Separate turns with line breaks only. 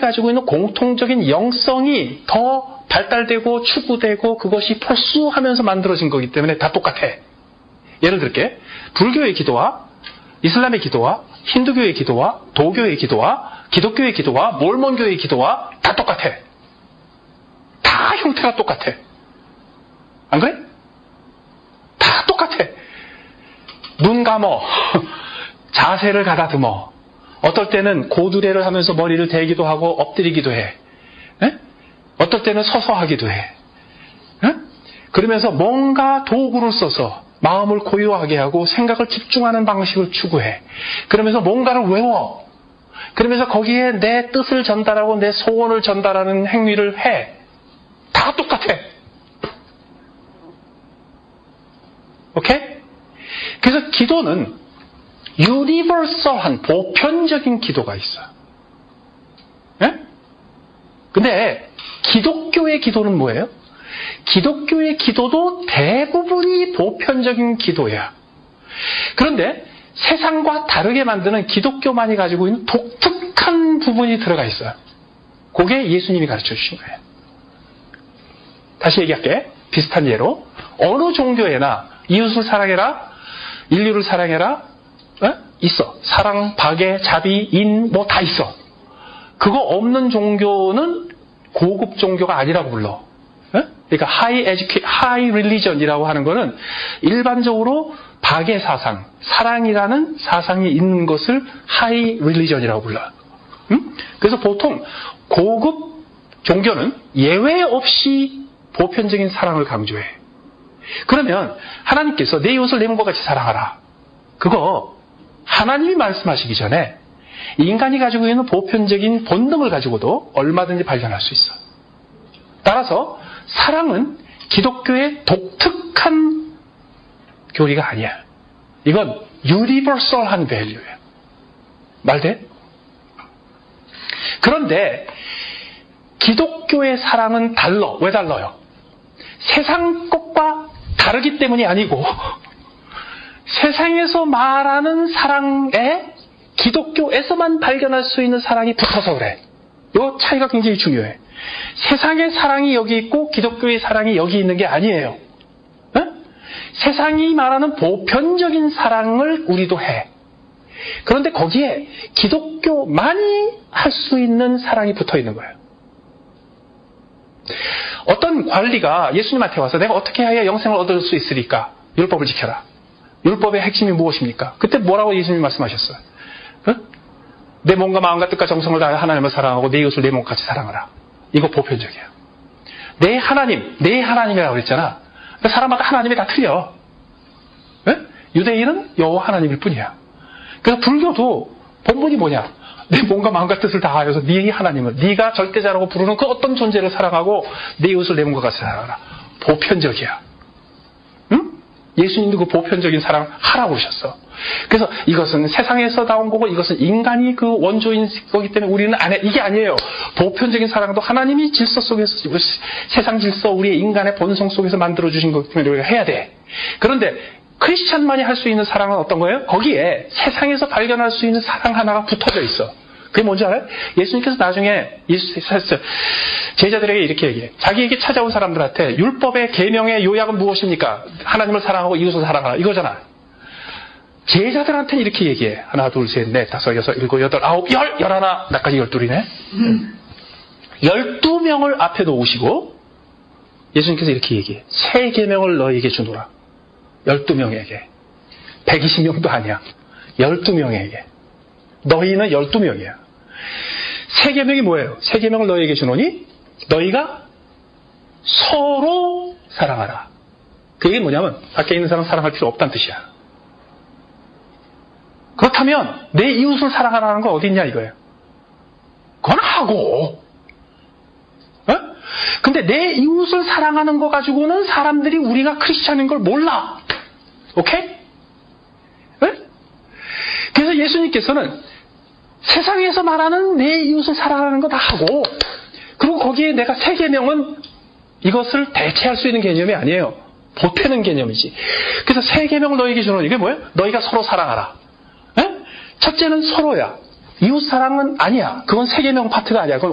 가지고 있는 공통적인 영성이 더 발달되고 추구되고 그것이 포수하면서 만들어진 거기 때문에 다 똑같아. 예를 들게 불교의 기도와 이슬람의 기도와 힌두교의 기도와 도교의 기도와 기독교의 기도와 몰몬교의 기도와 다 똑같아. 다 형태가 똑같아. 안 그래? 다 똑같아. 눈 감어. 자세를 가다듬어. 어떨 때는 고두레를 하면서 머리를 대기도 하고 엎드리기도 해. 에? 어떨 때는 서서 하기도 해. 에? 그러면서 뭔가 도구를 써서 마음을 고요하게 하고 생각을 집중하는 방식을 추구해. 그러면서 뭔가를 외워. 그러면서 거기에 내 뜻을 전달하고 내 소원을 전달하는 행위를 해. 다 똑같아. 오케이? 그래서 기도는 유니버설한 보편적인 기도가 있어요. 예? 근데 기독교의 기도는 뭐예요? 기독교의 기도도 대부분이 보편적인 기도야. 그런데 세상과 다르게 만드는 기독교만이 가지고 있는 독특한 부분이 들어가 있어요. 그게 예수님이 가르쳐 주신 거예요. 다시 얘기할게. 비슷한 예로 어느 종교에나 이웃을 사랑해라, 인류를 사랑해라, 있어. 사랑, 박애, 자비, 인, 뭐 다 있어. 그거 없는 종교는 고급 종교가 아니라고 불러. 그러니까 high religion이라고 하는 거는 일반적으로 박애 사상, 사랑이라는 사상이 있는 것을 high religion이라고 불러요. 그래서 보통 고급 종교는 예외 없이 보편적인 사랑을 강조해. 그러면 하나님께서 내 이웃을 내 몸과 같이 사랑하라. 그거 하나님이 말씀하시기 전에 인간이 가지고 있는 보편적인 본능을 가지고도 얼마든지 발견할 수 있어. 따라서 사랑은 기독교의 독특한 교리가 아니야. 이건 유니버설한 밸류야. 말 돼? 그런데 기독교의 사랑은 달라. 왜 달라요? 세상 것과 다르기 때문이 아니고 세상에서 말하는 사랑에 기독교에서만 발견할 수 있는 사랑이 붙어서 그래. 이 차이가 굉장히 중요해. 세상의 사랑이 여기 있고 기독교의 사랑이 여기 있는 게 아니에요. 에? 세상이 말하는 보편적인 사랑을 우리도 해. 그런데 거기에 기독교만이 할 수 있는 사랑이 붙어 있는 거예요. 어떤 관리가 예수님한테 와서 내가 어떻게 해야 영생을 얻을 수 있으리까? 율법을 지켜라. 율법의 핵심이 무엇입니까? 그때 뭐라고 예수님이 말씀하셨어요? 내 몸과 마음과 뜻과 정성을 다해 하나님을 사랑하고 내 이웃을 내 몸과 같이 사랑하라. 이거 보편적이에요. 내 하나님이라고 그랬잖아. 그러니까 사람마다 하나님이 다 틀려. 네? 유대인은 여호와 하나님일 뿐이야. 그래서 불교도 본문이 뭐냐? 내 몸과 마음과 뜻을 다하여서 네 하나님을, 네가 절대자라고 부르는 그 어떤 존재를 사랑하고 내 이웃을 내 몸과 같이 사랑하라. 보편적이야. 응? 예수님도 그 보편적인 사랑 하라고 그러셨어. 그래서 이것은 세상에서 나온 거고 이것은 인간이 그 원조인 거기 때문에 우리는 안 해. 이게 아니에요. 보편적인 사랑도 하나님이 질서 속에서, 세상 질서, 우리의 인간의 본성 속에서 만들어주신 거기 때문에 우리가 해야 돼. 그런데 크리스찬만이 할 수 있는 사랑은 어떤 거예요? 거기에 세상에서 발견할 수 있는 사랑 하나가 붙어져 있어. 그게 뭔지 알아요? 예수님께서 나중에 제자들에게 이렇게 얘기해. 자기에게 찾아온 사람들한테 율법의 계명의 요약은 무엇입니까? 하나님을 사랑하고 이웃을 사랑하라. 이거잖아. 제자들한테 이렇게 얘기해. 하나, 둘, 셋, 넷, 다섯, 여섯, 일곱, 여덟, 아홉, 열, 열하나, 나까지 12이네. 12명을 앞에 놓으시고 예수님께서 이렇게 얘기해. 새 계명을 너에게 주노라. 12명에게. 120명도 아니야. 12명에게. 너희는 12명이야. 새 계명이 뭐예요? 새 계명을 너희에게 주노니 너희가 서로 사랑하라. 그게 뭐냐면 밖에 있는 사람 사랑할 필요 없다는 뜻이야. 그렇다면 내 이웃을 사랑하라는 건 어디 있냐 이거예요. 그건 하고. 근데 내 이웃을 사랑하는 거 가지고는 사람들이 우리가 크리스찬인 걸 몰라. 오케이? 그래서 예수님께서는 세상에서 말하는 내 이웃을 사랑하는 거 다 하고, 그리고 거기에 내가 새 계명은 이것을 대체할 수 있는 개념이 아니에요. 보태는 개념이지. 그래서 새 계명을 너에게 주는 이게 뭐예요? 너희가 서로 사랑하라. 첫째는 서로야. 이웃 사랑은 아니야. 그건 새 계명 파트가 아니야. 그건